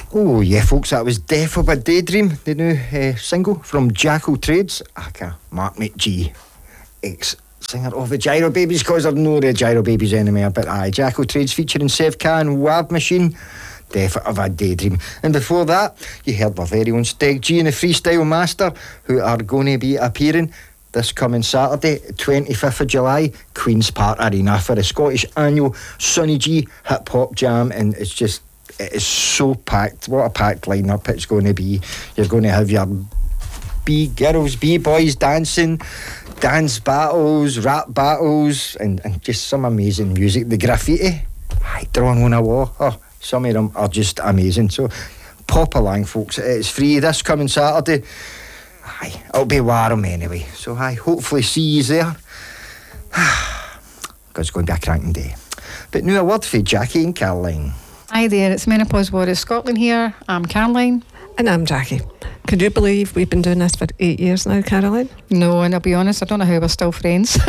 Oh yeah, folks, that was Deaf of a Daydream, the new single from Jackal Trades, aka Mark McGee, ex-singer of the Gyro Babies, because I'm no the Gyro Babies anymore, but Jackal Trades featuring Sevka and Wab Machine, Deaf of a Daydream. And before that, you heard our very own Steg G and the Freestyle Master, who are going to be appearing this coming Saturday, 25th of July, Queen's Park Arena for the Scottish annual Sonny G Hip Hop Jam, and it is so packed. What a packed lineup it's going to be. You're going to have your B-girls, B-boys dancing, dance battles, rap battles, and just some amazing music. The graffiti, drawn on a wall, some of them are just amazing. So pop along, folks. It's free this coming Saturday. It'll be warm anyway, so hopefully see you there. Because it's going to be a cracking day. But now a word for Jackie and Caroline. Hi there, it's Menopause Warriors Scotland here. I'm Caroline. And I'm Jackie. Can you believe we've been doing this for 8 years now, Caroline? No, and I'll be honest, I don't know how we're still friends.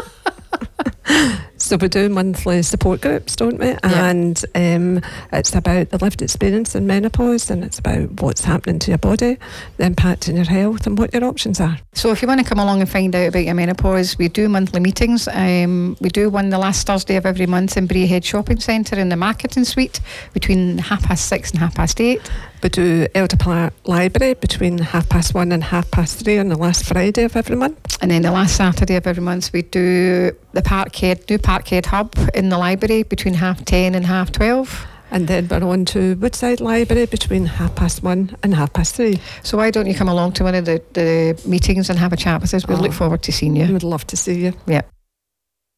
So we do monthly support groups, don't we? Yeah. And it's about the lived experience in menopause, and it's about what's happening to your body, the impact on your health, and what your options are. So if you want to come along and find out about your menopause, we do monthly meetings. We do one the last Thursday of every month in Braehead Shopping Centre in the Marketing Suite between 6:30 and 8:30. We do Elder Park Library between 1:30 and 3:30 on the last Friday of every month. And then the last Saturday of every month we do the new Parkhead Hub in the library between 10:30 and 12:30. And then we're on to Woodside Library between 1:30 and 3:30. So why don't you come along to one of the meetings and have a chat with us? We'll look forward to seeing you. We would love to see you. Yeah.